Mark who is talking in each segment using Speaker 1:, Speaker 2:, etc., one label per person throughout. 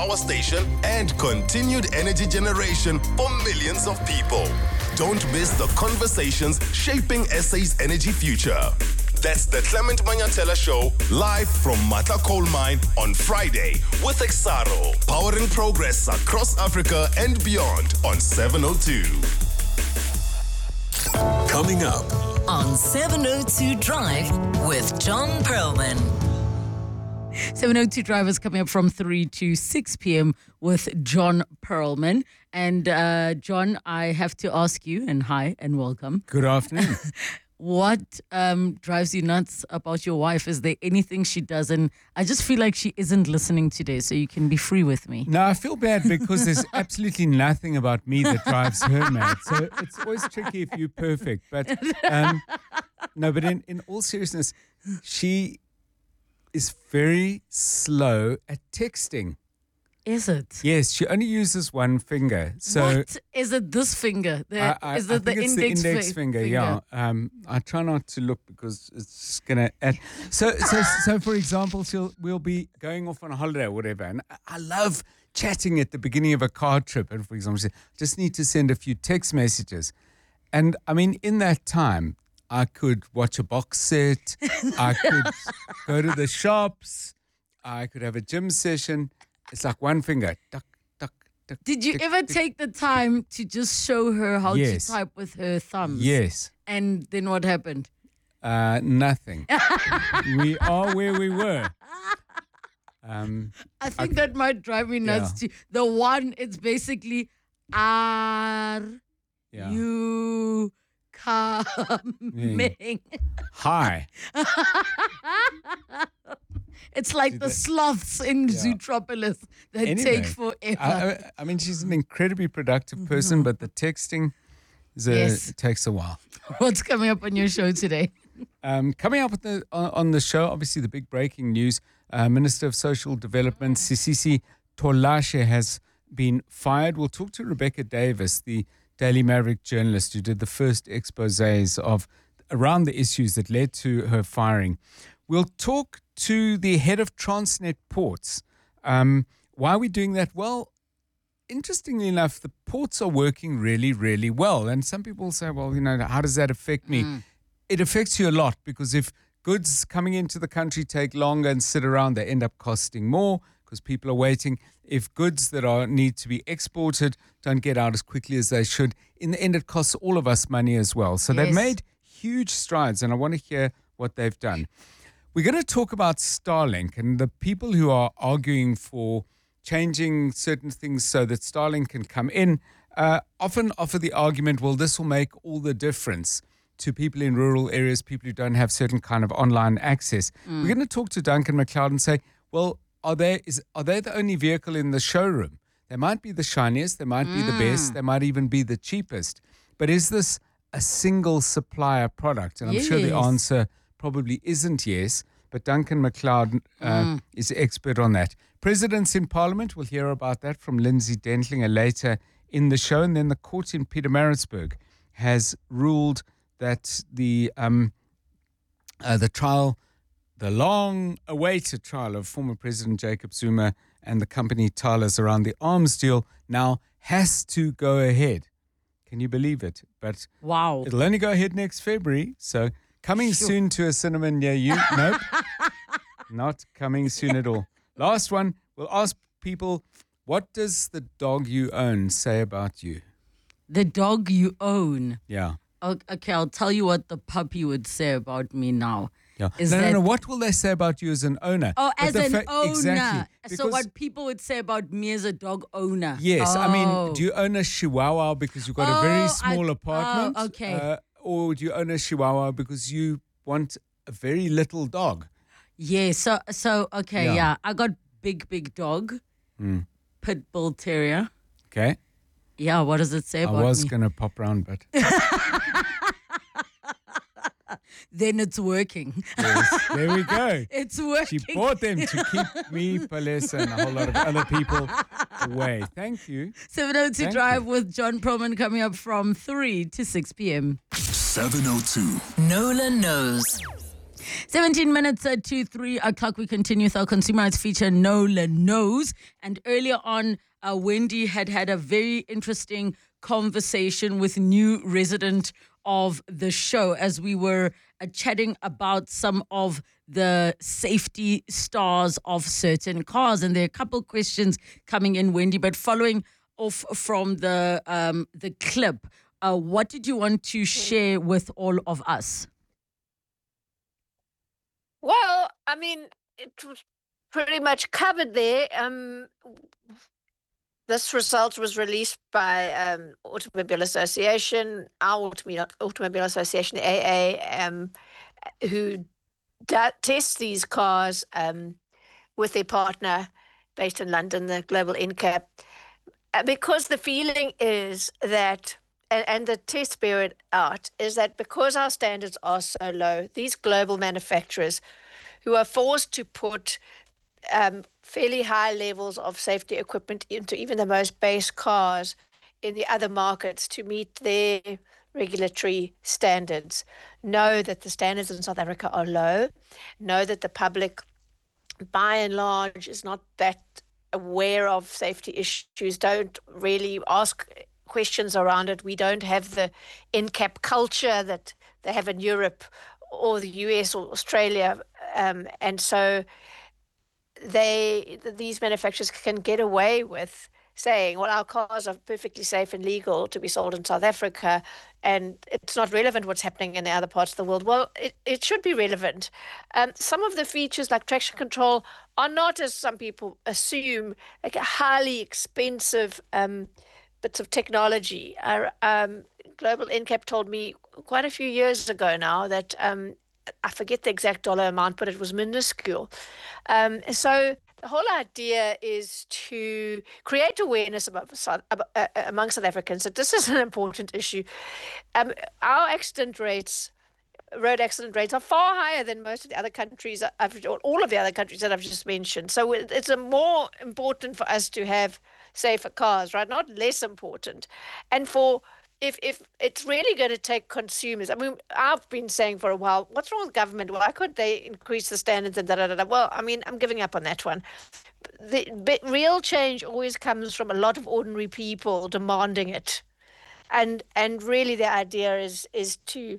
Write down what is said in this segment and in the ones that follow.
Speaker 1: our station, and continued energy generation for millions of people. Don't miss the conversations shaping SA's energy future. That's the Clement Manyatela Show, live from Matla Coal Mine on Friday with Exaro, powering progress across Africa and beyond on 702.
Speaker 2: Coming up
Speaker 3: on 702 Drive with John Perlman.
Speaker 4: 702 Drive is coming up from 3 to 6 p.m. with John Perlman. And John, I have to ask you, and hi and welcome.
Speaker 5: Good afternoon.
Speaker 4: What drives you nuts about your wife? Is there anything she does? And I just feel like she isn't listening today, so you can be free with me.
Speaker 5: No, I feel bad because there's absolutely nothing about me that drives her mad. So it's always tricky if you're perfect. But no, but in all seriousness, she is very slow at texting.
Speaker 4: Is it?
Speaker 5: Yes, she only uses one finger. So
Speaker 4: what is it? This finger? Is it the index
Speaker 5: finger? Yeah. I try not to look because it's gonna add. So for example, we'll be going off on a holiday or whatever, and I love chatting at the beginning of a car trip. And for example, she said, just need to send a few text messages, and I mean, in that time, I could watch a box set, I could go to the shops, I could have a gym session. It's like one finger. Duck, duck, duck.
Speaker 4: Did you ever take the time to just show her how to type with her thumbs?
Speaker 5: Yes.
Speaker 4: And then what happened?
Speaker 5: Nothing. We are where we were.
Speaker 4: I think that might drive me nuts too. The one, it's basically you coming.
Speaker 5: Hi.
Speaker 4: It's like the sloths in Zootropolis that take forever.
Speaker 5: I mean, she's an incredibly productive person, but the texting takes a while.
Speaker 4: What's coming up on your show today?
Speaker 5: Coming up on the show, obviously the big breaking news, Minister of Social Development, Sisisi Tolashe, has been fired. We'll talk to Rebecca Davis, the Daily Maverick journalist who did the first exposés of around the issues that led to her firing. We'll talk to the head of Transnet Ports. Why are we doing that? Well, interestingly enough, the ports are working really, really well. And some people say, well, how does that affect me? It affects you a lot because if goods coming into the country take longer and sit around, they end up costing more because people are waiting. If goods that need to be exported don't get out as quickly as they should, in the end, it costs all of us money as well. So they've made huge strides, and I want to hear what they've done. We're going to talk about Starlink and the people who are arguing for changing certain things so that Starlink can come in. Often offer the argument, well, this will make all the difference to people in rural areas, people who don't have certain kind of online access. We're going to talk to Duncan McLeod and say, well, are they the only vehicle in the showroom? They might be the shiniest, they might be the best, they might even be the cheapest. But is this a single supplier product? And I'm sure the answer probably isn't yes, but Duncan McLeod is expert on that. Presidents in Parliament, we'll hear about that from Lindsay Dentlinger later in the show. And then the court in Pietermaritzburg has ruled that the trial, the long-awaited trial of former President Jacob Zuma and the company Thales around the arms deal now has to go ahead. Can you believe it? But
Speaker 4: wow,
Speaker 5: it'll only go ahead next February, so coming soon to a cinema near you? Nope. Not coming soon at all. Last one, we'll ask people, what does the dog you own say about you?
Speaker 4: The dog you own?
Speaker 5: Yeah.
Speaker 4: Okay, I'll tell you what the puppy would say about me now.
Speaker 5: Yeah. No. What will they say about you as an owner?
Speaker 4: Oh, as an owner.
Speaker 5: Exactly.
Speaker 4: So what people would say about me as a dog owner.
Speaker 5: Yes. I mean, do you own a Chihuahua because you've got a very small apartment?
Speaker 4: Oh, okay.
Speaker 5: Or do you own a Chihuahua because you want a very little dog?
Speaker 4: Yeah, so okay, yeah. I got big dog, pit bull terrier.
Speaker 5: Okay.
Speaker 4: Yeah, what does it say about me?
Speaker 5: I was going to pop round, but...
Speaker 4: Then it's working.
Speaker 5: Yes, there we go.
Speaker 4: It's working.
Speaker 5: She bought them to keep me, Palesa, and a whole lot of other people away. Thank you.
Speaker 4: 702 Drive with John Perlman coming up from 3 to 6 p.m.
Speaker 2: 702.
Speaker 3: Nola knows.
Speaker 4: 17 minutes to 3 o'clock. We continue with our consumer rights feature, Nola Knows. And earlier on, Wendy had a very interesting conversation with new resident of the show as we were chatting about some of the safety stars of certain cars. And there are a couple questions coming in, Wendy, but following off from the clip, what did you want to share with all of us?
Speaker 2: Well, I mean, it was pretty much covered there. This result was released by Automobile Association, our Automobile Association, AA, who tests these cars with their partner based in London, the Global NCAP, because the feeling is that, and the tests bear it out, is that because our standards are so low, these global manufacturers who are forced to put fairly high levels of safety equipment into even the most base cars in the other markets to meet their regulatory standards, know that the standards in South Africa are low, know that the public, by and large, is not that aware of safety issues, don't really ask questions around it. We don't have the NCAP culture that they have in Europe or the US or Australia, and so these manufacturers can get away with saying, well, our cars are perfectly safe and legal to be sold in South Africa, and it's not relevant what's happening in the other parts of the world. Well, it should be relevant. Some of the features like traction control are not, as some people assume, like a highly expensive bits of technology. Global NCAP told me quite a few years ago now that I forget the exact dollar amount, but it was minuscule. So the whole idea is to create awareness among South Africans that this is an important issue. Our road accident rates are far higher than most of the other countries, or all of the other countries that I've just mentioned. So it's more important for us to have safer cars, right? Not less important. And if it's really going to take consumers, I mean, I've been saying for a while, what's wrong with government? Why couldn't they increase the standards and da-da-da-da? Well, I mean, I'm giving up on that one. The real change always comes from a lot of ordinary people demanding it. And really the idea is to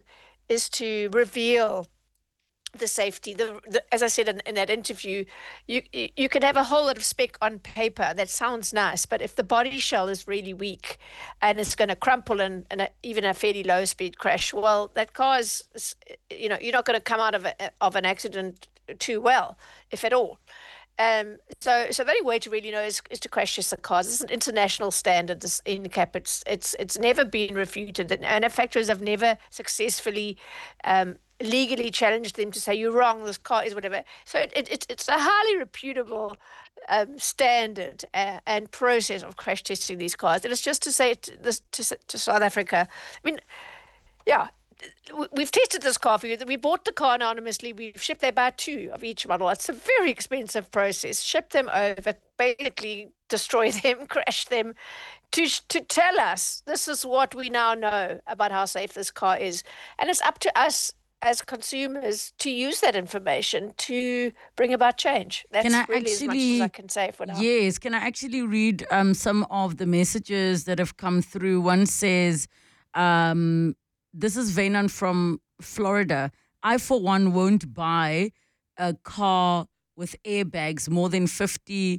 Speaker 2: reveal the safety. As I said in that interview, you can have a whole lot of spec on paper that sounds nice, but if the body shell is really weak and it's going to crumple in even a fairly low speed crash, well, that car is, you're not going to come out of an accident too well, if at all. So the only way to really know is to crash test the cars. It's an international standard, this NCAP. It's never been refuted. The manufacturers have never successfully legally challenged them to say, you're wrong, this car is whatever. So it's a highly reputable standard and process of crash testing these cars. And it's just to say to South Africa, I mean, yeah, we've tested this car for you. We bought the car anonymously. We've shipped them about 2 of each model. It's a very expensive process. Ship them over, basically destroy them, crash them, to tell us this is what we now know about how safe this car is. And it's up to us as consumers to use that information to bring about change. That's really as much as I can say for now.
Speaker 4: Yes. Can I actually read some of the messages that have come through? One says, this is Venan from Florida. I, for one, won't buy a car with airbags more than 50%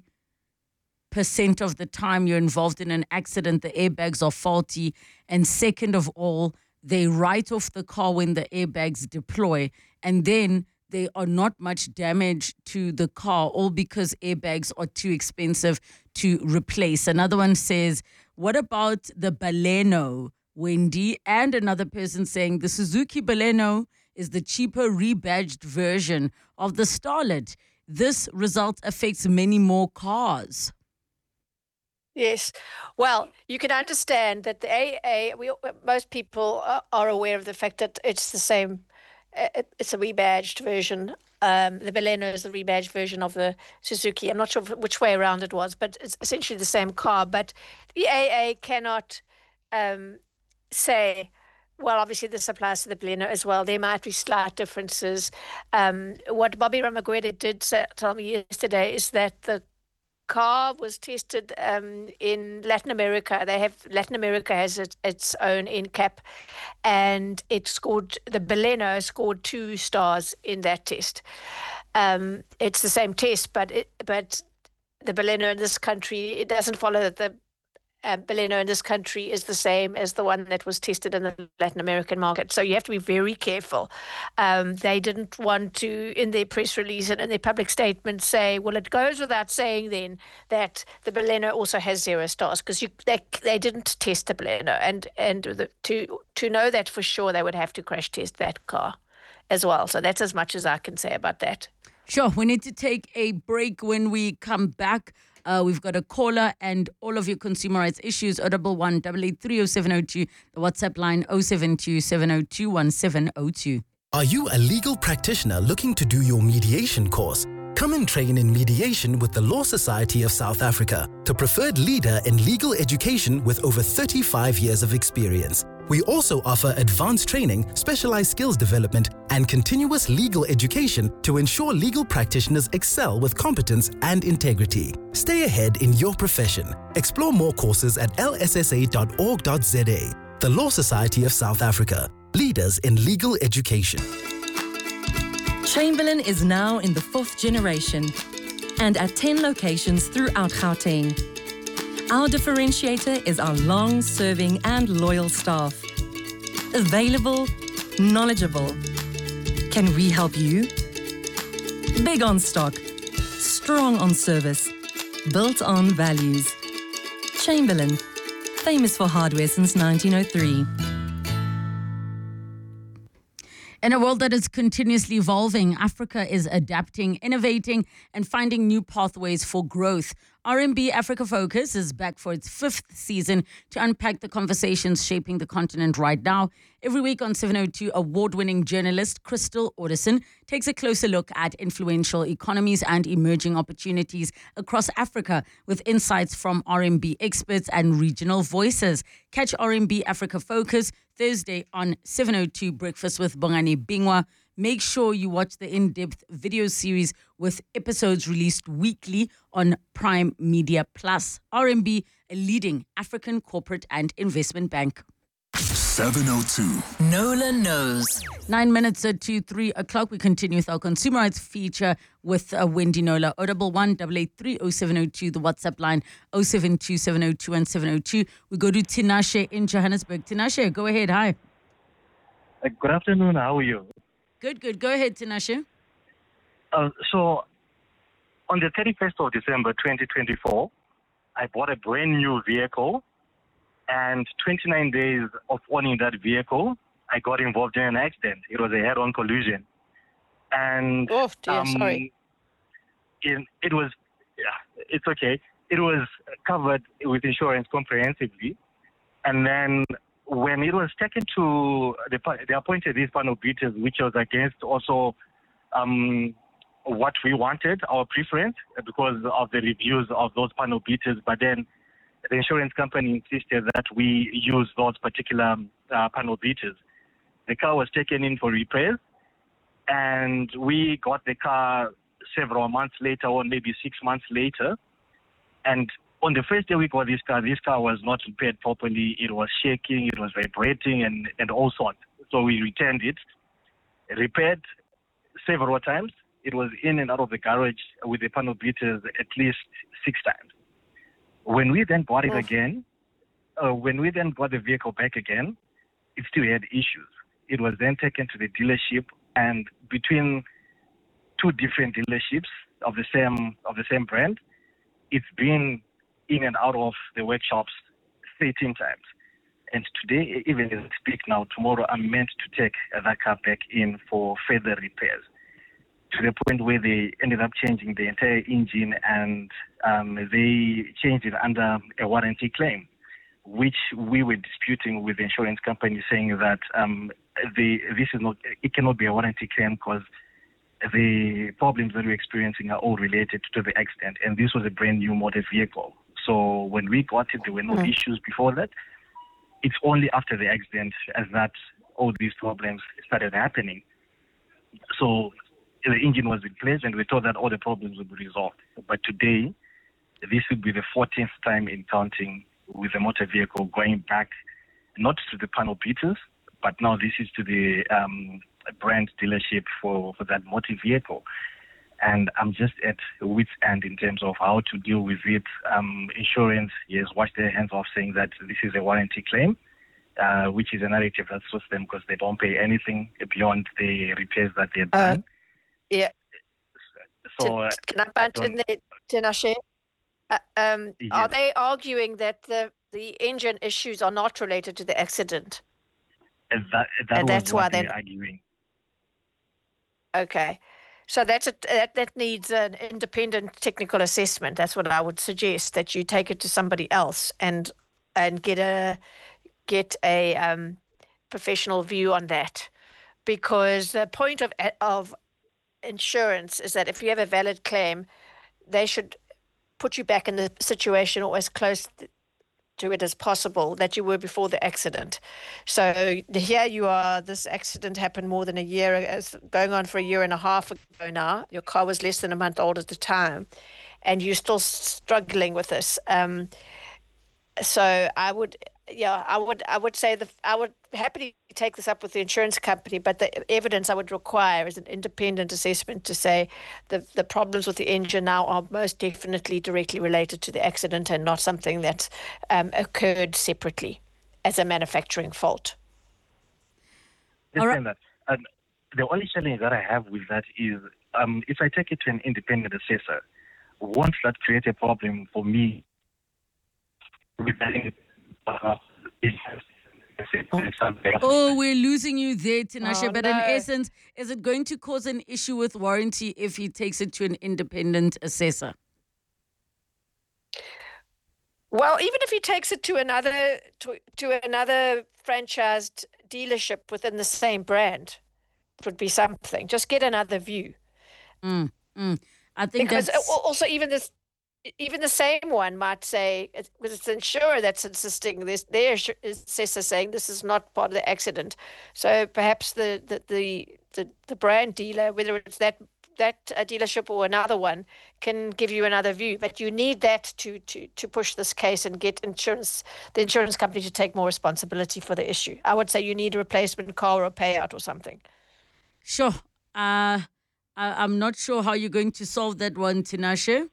Speaker 4: of the time you're involved in an accident. The airbags are faulty. And second of all, they write off the car when the airbags deploy. And then there are not much damage to the car, all because airbags are too expensive to replace. Another one says, what about the Baleno, Wendy? And another person saying the Suzuki Baleno is the cheaper rebadged version of the Starlet. This result affects many more cars.
Speaker 2: Yes. Well, you can understand that the AA, most people are aware of the fact that it's the same, it's a rebadged version. The Baleno is the rebadged version of the Suzuki. I'm not sure which way around it was, but it's essentially the same car. But the AA cannot say Well, obviously this applies to the Baleno as well. There might be slight differences. What Bobby Ramagwede did tell me yesterday is that the car was tested in Latin America. Latin America has its own NCAP, and the Baleno scored 2 stars in that test. It's the same test, but the Baleno in this country, it doesn't follow that the Baleno in this country is the same as the one that was tested in the Latin American market. So you have to be very careful. They didn't want to, in their press release and in their public statement, say, well, it goes without saying then that the Baleno also has 0 stars, because they didn't test the Baleno. And to know that for sure, they would have to crash test that car as well. So that's as much as I can say about that.
Speaker 4: Sure, we need to take a break. When we come back, we've got a caller and all of your consumer rights issues. 011 883 0702, the WhatsApp line 072 702 1702.
Speaker 6: Are you a legal practitioner looking to do your mediation course? Come and train in mediation with the Law Society of South Africa, the preferred leader in legal education with over 35 years of experience. We also offer advanced training, specialized skills development, and continuous legal education to ensure legal practitioners excel with competence and integrity. Stay ahead in your profession. Explore more courses at lssa.org.za. The Law Society of South Africa, leaders in legal education.
Speaker 7: Chamberlain is now in the 4th generation and at 10 locations throughout Gauteng. Our differentiator is our long-serving and loyal staff. Available, knowledgeable. Can we help you? Big on stock, strong on service, built on values. Chamberlain, famous for hardware since 1903.
Speaker 4: In a world that is continuously evolving, Africa is adapting, innovating, and finding new pathways for growth. RMB Africa Focus is back for its 5th season to unpack the conversations shaping the continent right now. Every week on 702, award-winning journalist Crystal Orderson takes a closer look at influential economies and emerging opportunities across Africa with insights from RMB experts and regional voices. Catch RMB Africa Focus Thursday on 702 Breakfast with Bongani Bingwa. Make sure you watch the in-depth video series with episodes released weekly on Prime Media Plus. RMB, a leading African corporate and investment bank.
Speaker 1: 702.
Speaker 3: Nola knows.
Speaker 4: 9 minutes to 3 o'clock. We continue with our consumer rights feature with Wendy Nola. 011 883 0702, the WhatsApp line 072 702 and 702. We go to Tinashe in Johannesburg. Tinashe, go ahead. Hi.
Speaker 8: Good afternoon. How are you?
Speaker 4: Good. Go ahead, Tinashe.
Speaker 8: So, on the 31st of December 2024, I bought a brand new vehicle, and 29 days of owning that vehicle, I got involved in an accident. It was a head-on collision. And
Speaker 2: Oh, dear, sorry.
Speaker 8: It's okay. It was covered with insurance comprehensively. And then when it was taken to they appointed these panel beaters, which was against also what we wanted, our preference, because of the reviews of those panel beaters. But then the insurance company insisted that we use those particular panel beaters. The car was taken in for repairs, and we got the car several months later, or maybe 6 months later. And on the first day we got this car was not repaired properly. It was shaking, it was vibrating, and all sorts. So we returned it, repaired several times. It was in and out of the garage with the panel beaters at least 6 times. When we then bought it again, when we then got the vehicle back again, it still had issues. It was then taken to the dealership, and between 2 different dealerships of the same brand, it's been in and out of the workshops 13 times. And today, even as I speak now, tomorrow, I'm meant to take that car back in for further repairs, to the point where they ended up changing the entire engine, and they changed it under a warranty claim, which we were disputing with the insurance company, saying that it cannot be a warranty claim because the problems that we're experiencing are all related to the accident, and this was a brand new motor vehicle. So when we got it, there were no issues before that. it's only after the accident as that all these problems started happening. So the engine was replaced and we thought that all the problems would be resolved. But today, this would be the 14th time in counting with a motor vehicle going back, not to the panel beaters, but now this is to the brand dealership for that motor vehicle. And I'm just at wit's end in terms of how to deal with it. Insurance has washed their hands off saying that this is a warranty claim, which is a narrative that suits them because they don't pay anything beyond the repairs that they've done.
Speaker 2: Yeah.
Speaker 8: So
Speaker 2: can I butt in there, Tinashe? Are they arguing that the engine issues are not related to the accident?
Speaker 8: And that's why they're arguing.
Speaker 2: Okay. So that needs an independent technical assessment. That's what I would suggest, that you take it to somebody else and get a professional view on that, because the point of insurance is that if you have a valid claim, they should put you back in the situation or as close to it as possible that you were before the accident. So here you are, this accident happened more than a year, going on for a year and a half ago now. Your car was less than a month old at the time, and you're still struggling with this. So I would say I would happily take this up with the insurance company, but the evidence I would require is an independent assessment to say the problems with the engine now are most definitely directly related to the accident and not something that occurred separately as a manufacturing fault.
Speaker 8: All right. The only challenge that I have with that is if I take it to an independent assessor, won't that create a problem for me with that?
Speaker 4: Oh, we're losing you there, Tinashe. But in essence, is it going to cause an issue with warranty if he takes it to an independent assessor?
Speaker 2: Well, even if he takes it to another franchised dealership within the same brand, it would be something. Just get another view.
Speaker 4: I think
Speaker 2: because
Speaker 4: that's...
Speaker 2: also even the same one might say, because it's the insurer that's insisting this, their assessor saying this is not part of the accident. So perhaps the brand dealer, whether it's that dealership or another one, can give you another view. But you need that to push this case and get the insurance company to take more responsibility for the issue. I would say you need a replacement car or a payout or something.
Speaker 4: Sure. I'm not sure how you're going to solve that one, Tinashe.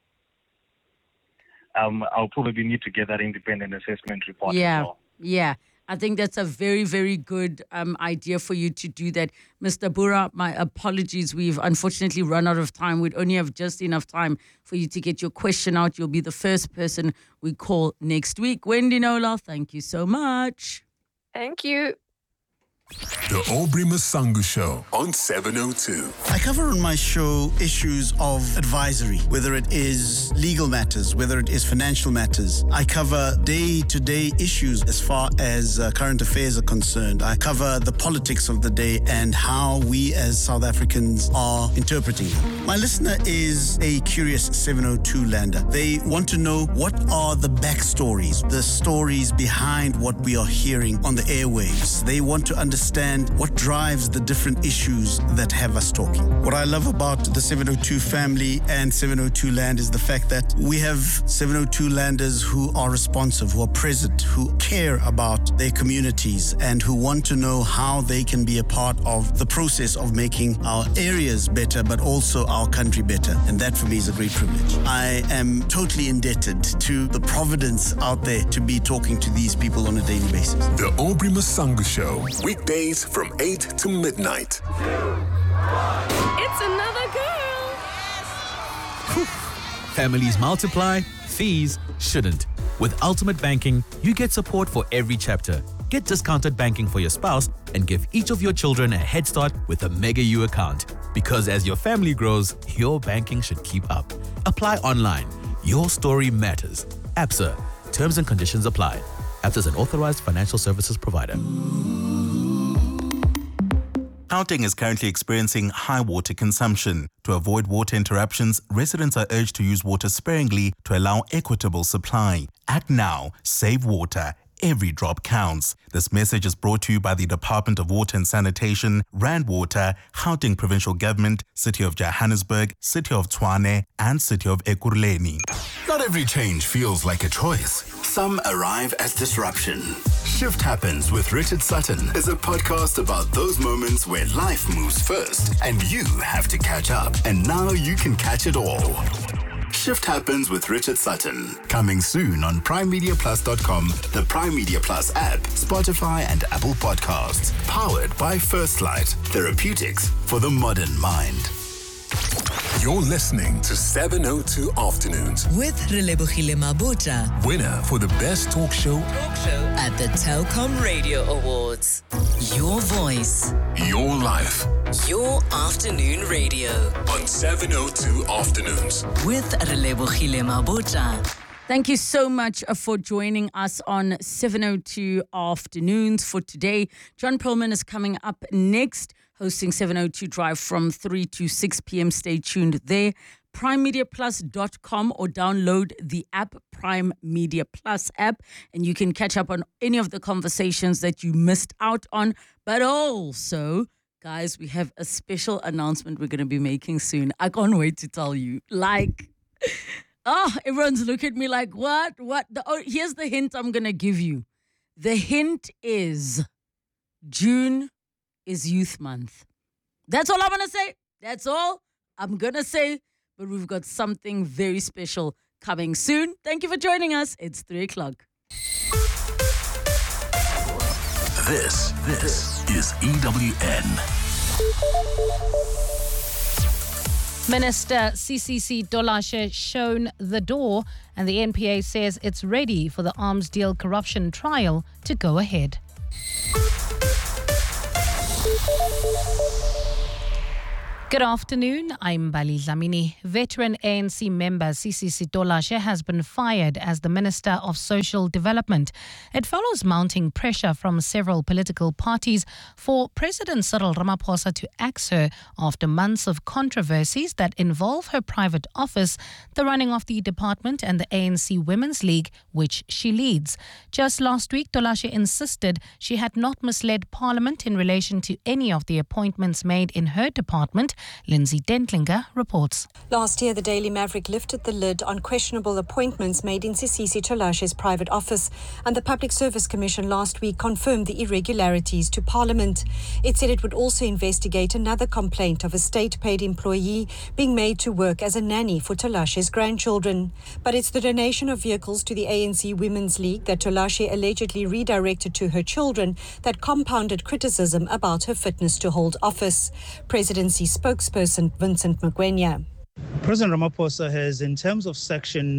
Speaker 8: I'll probably need to get that independent assessment report.
Speaker 4: Yeah. I think that's a very, very good idea for you to do that. Mr. Bura, my apologies. We've unfortunately run out of time. We'd only have just enough time for you to get your question out. You'll be the first person we call next week. Wendy Nola, thank you so much.
Speaker 2: Thank you.
Speaker 1: The Aubrey Masangu Show on 702.
Speaker 9: I cover on my show issues of advisory, whether it is legal matters, whether it is financial matters. I cover day-to-day issues as far as current affairs are concerned. I cover the politics of the day and how we as South Africans are interpreting them. My listener is a curious 702 lander. They want to know what are the backstories, the stories behind what we are hearing on the airwaves. They want to understand what drives the different issues that have us talking. What I love about the 702 family and 702 Land is the fact that we have 702 landers who are responsive, who are present, who care about their communities and who want to know how they can be a part of the process of making our areas better, but also our country better. And that for me is a great privilege. I am totally indebted to the providence out there to be talking to these people on a daily basis.
Speaker 1: The Aubrey Masangu Show, weekdays from 8 to midnight.
Speaker 7: It's another girl.
Speaker 10: Families multiply, fees shouldn't. With Ultimate Banking, you get support for every chapter. Get discounted banking for your spouse and give each of your children a head start with a Mega U account. Because as your family grows, your banking should keep up. Apply online. Your story matters. ABSA. Terms and conditions apply. ABSA is an authorized financial services provider.
Speaker 11: Gauteng is currently experiencing high water consumption. To avoid water interruptions, residents are urged to use water sparingly to allow equitable supply. Act now, save water. every drop counts. This message is brought to you by the Department of Water and Sanitation, Rand Water, Gauteng Provincial Government, City of Johannesburg, City of Tshwane, and City of Ekurhuleni.
Speaker 1: Not every change feels like a choice. Some arrive as disruption. Shift Happens with Richard Sutton is a podcast about those moments where life moves first and you have to catch up. And now you can catch it all. Shift Happens with Richard Sutton. Coming soon on PrimeMediaPlus.com, the Prime Media Plus app, Spotify, and Apple Podcasts. Powered by First Light. Therapeutics for the modern mind.
Speaker 12: You're listening to 702 Afternoons
Speaker 3: with Relebogile Mabota,
Speaker 12: winner for the best talk show
Speaker 3: at the Telkom Radio Awards. Your voice,
Speaker 12: your life,
Speaker 3: your afternoon radio
Speaker 12: on 702 Afternoons
Speaker 3: with Relebogile Mabota.
Speaker 4: Thank you so much for joining us on 702 Afternoons for today. John Perlman is coming up next, hosting 702 Drive from 3 to 6 p.m. Stay tuned there. PrimeMediaPlus.com or download the app, Prime Media Plus app, and you can catch up on any of the conversations that you missed out on. But also, guys, we have a special announcement we're going to be making soon. I can't wait to tell you. Everyone's looking at me like, what? Here's the hint I'm going to give you. The hint is June is Youth Month. That's all I'm going to say. That's all I'm going to say. But we've got something very special coming soon. Thank you for joining us. It's 3 o'clock.
Speaker 12: This is EWN.
Speaker 13: Minister CCC Tolashe shown the door, and the NPA says it's ready for the arms deal corruption trial to go ahead. Good afternoon, I'm Bali Dlamini. Veteran ANC member CCC Tolashe has been fired as the Minister of Social Development. It follows mounting pressure from several political parties for President Cyril Ramaphosa to axe her after months of controversies that involve her private office, the running of the department and the ANC Women's League, which she leads. Just last week, Tolashe insisted she had not misled Parliament in relation to any of the appointments made in her department. Lindsay Dentlinger reports.
Speaker 14: Last year, the Daily Maverick lifted the lid on questionable appointments made in CCC Tolashe's private office, and the Public Service Commission last week confirmed the irregularities to Parliament. It said it would also investigate another complaint of a state-paid employee being made to work as a nanny for Tolashe's grandchildren. But it's the donation of vehicles to the ANC Women's League that Tolashe allegedly redirected to her children that compounded criticism about her fitness to hold office. Presidency spokesperson Vincent Magwenya.
Speaker 15: President Ramaphosa has, in terms of Section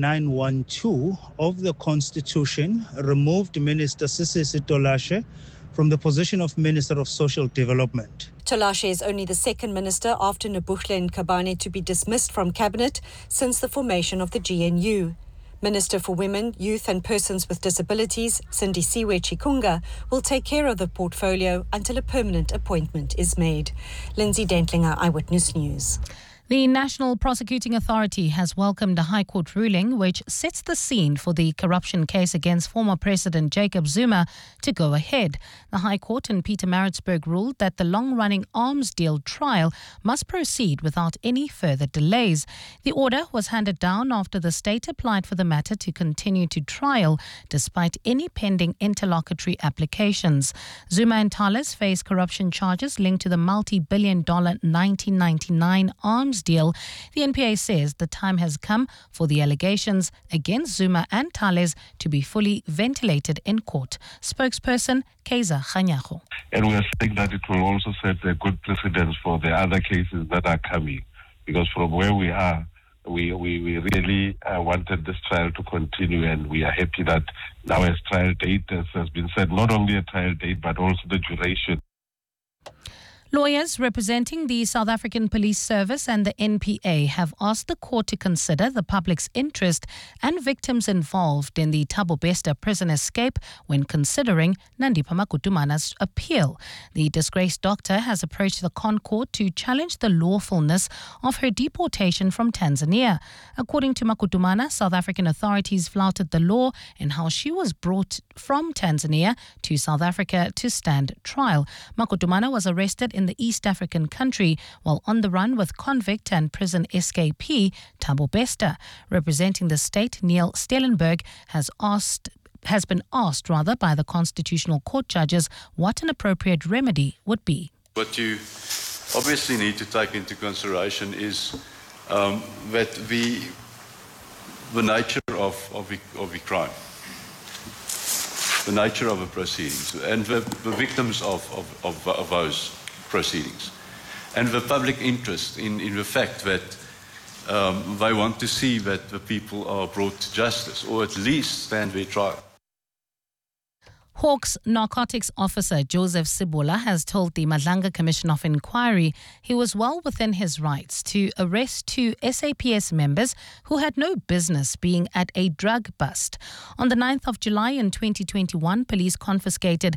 Speaker 15: 912 of the Constitution, removed Minister CCC Tolashe from the position of Minister of Social Development.
Speaker 14: Tolashe is only the second minister after Nebuhle Nkabane to be dismissed from cabinet since the formation of the GNU. Minister for Women, Youth and Persons with Disabilities, Sindisiwe Chikunga, will take care of the portfolio until a permanent appointment is made. Lindsay Dentlinger, Eyewitness News.
Speaker 13: The National Prosecuting Authority has welcomed a High Court ruling which sets the scene for the corruption case against former President Jacob Zuma to go ahead. The High Court in Pietermaritzburg ruled that the long-running arms deal trial must proceed without any further delays. The order was handed down after the state applied for the matter to continue to trial despite any pending interlocutory applications. Zuma and Thales face corruption charges linked to the multi-billion-dollar 1999 arms deal. The NPA says the time has come for the allegations against Zuma and Thales to be fully ventilated in court. Spokesperson Kaiser Khanyago.
Speaker 16: And we are saying that it will also set a good precedence for the other cases that are coming, because from where we are, we really wanted this trial to continue, and we are happy that now as trial date has been set, not only a trial date but also the duration.
Speaker 13: Lawyers representing the South African Police Service and the NPA have asked the court to consider the public's interest and victims involved in the Thabo Bester prison escape when considering Nandipha Makutumana's appeal. The disgraced doctor has approached the ConCourt to challenge the lawfulness of her deportation from Tanzania. According to Makutumana, South African authorities flouted the law in how she was brought from Tanzania to South Africa to stand trial. Makutumana was arrested in the East African country while on the run with convict and prison escapee Thabo Bester. Representing the state, Neil Stellenberg has been asked by the Constitutional Court judges what an appropriate remedy would be.
Speaker 17: What you obviously need to take into consideration is that the nature of the crime, the nature of the proceedings, and the victims of those proceedings, and the public interest in the fact that they want to see that the people are brought to justice, or at least stand their trial.
Speaker 13: Hawks narcotics officer Joseph Sebola has told the Madlanga Commission of Inquiry he was well within his rights to arrest 2 SAPS members who had no business being at a drug bust. On the 9th of July in 2021, police confiscated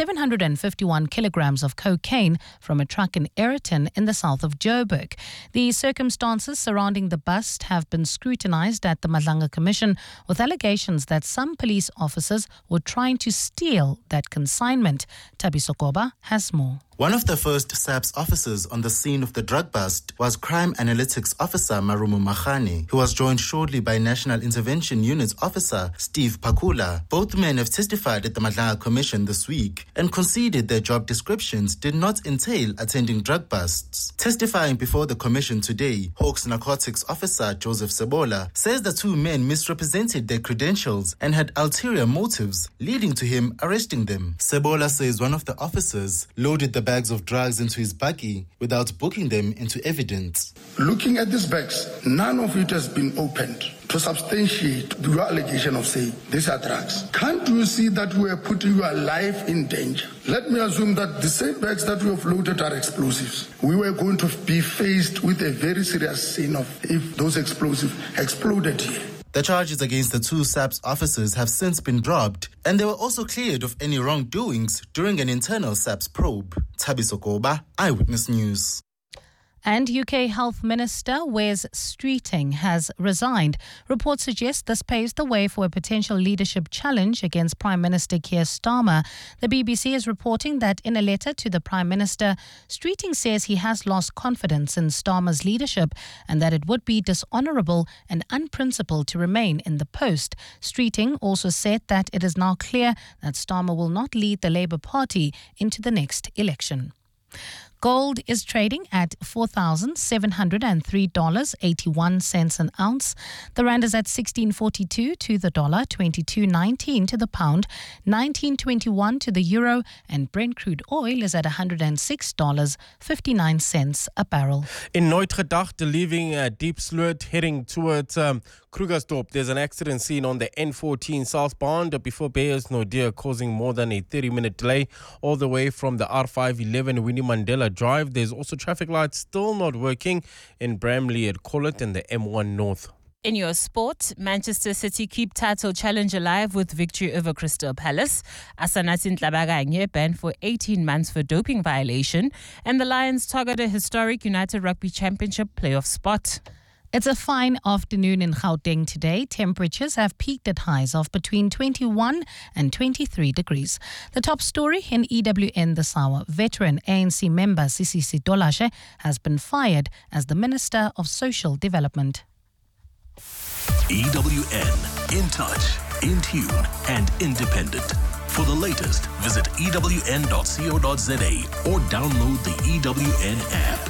Speaker 13: 751 kilograms of cocaine from a truck in Ayrton in the south of Joburg. The circumstances surrounding the bust have been scrutinized at the Madlanga Commission, with allegations that some police officers were trying to steal that consignment. Thabiso Koba has more.
Speaker 18: One of the first SAPS officers on the scene of the drug bust was Crime Analytics Officer Marumu Makhane, who was joined shortly by National Intervention Unit Officer Steve Pakula. Both men have testified at the Madlanga Commission this week and conceded their job descriptions did not entail attending drug busts. Testifying before the commission today, Hawks Narcotics Officer Joseph Sebola says the 2 men misrepresented their credentials and had ulterior motives, leading to him arresting them. Sebola says one of the officers loaded the bags of drugs into his buggy without booking them into evidence.
Speaker 19: Looking at these bags, none of it has been opened to substantiate your allegation of saying these are drugs. Can't you see that we are putting your life in danger? Let me assume that the same bags that we have loaded are explosives. We were going to be faced with a very serious sin of if those explosives exploded here.
Speaker 18: The charges against the 2 SAPS officers have since been dropped, and they were also cleared of any wrongdoings during an internal SAPS probe. Thabiso Koba, Eyewitness News.
Speaker 13: And UK Health Minister Wes Streeting has resigned. Reports suggest this paves the way for a potential leadership challenge against Prime Minister Keir Starmer. The BBC is reporting that in a letter to the Prime Minister, Streeting says he has lost confidence in Starmer's leadership and that it would be dishonourable and unprincipled to remain in the post. Streeting also said that it is now clear that Starmer will not lead the Labour Party into the next election. Gold is trading at $4,703.81 an ounce. The rand is at 16.42 to the dollar, 22.19 to the pound, 19.21 to the euro, and Brent crude oil is at $106.59 a barrel.
Speaker 20: In Nooitgedacht, leaving Diepsloot heading towards Krugersdorp, there's an accident scene on the N14 southbound before Beyers-Naudé, causing more than a 30-minute delay all the way from the R511 Winnie Mandela Drive. There's also traffic lights still not working in Bramley at Collet and the M1 North.
Speaker 21: In your sport, Manchester City keep title challenge alive with victory over Crystal Palace. Asanathi Ntlabakanye banned for 18 months for doping violation. And the Lions target a historic United Rugby Championship playoff spot.
Speaker 13: It's a fine afternoon in Gauteng today. Temperatures have peaked at highs of between 21 and 23 degrees. The top story in EWN this hour. Veteran ANC member Sisisi Tolashe has been fired as the Minister of Social Development.
Speaker 12: EWN, in touch, in tune and independent. For the latest, visit ewn.co.za or download the EWN app.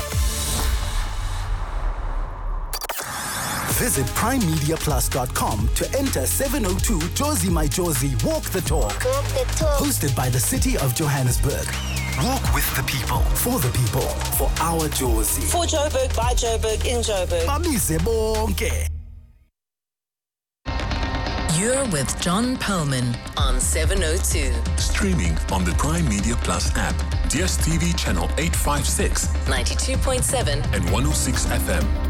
Speaker 6: Visit primemediaplus.com to enter 702 Josie My Josie Walk the Talk. Hosted by the City of Johannesburg. Walk with the people, for the people, for our Josie.
Speaker 22: For Joburg, by Joburg, in Joburg.
Speaker 6: Bamise bonke.
Speaker 3: You're with John Perlman on 702.
Speaker 12: Streaming on the Prime Media Plus app, DSTV channel 856,
Speaker 3: 92.7
Speaker 12: and 106 FM.